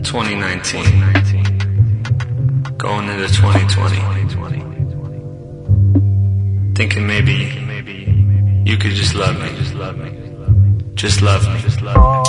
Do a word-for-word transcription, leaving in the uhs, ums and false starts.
twenty nineteen, going into twenty twenty, thinking maybe you could just love me, just love me.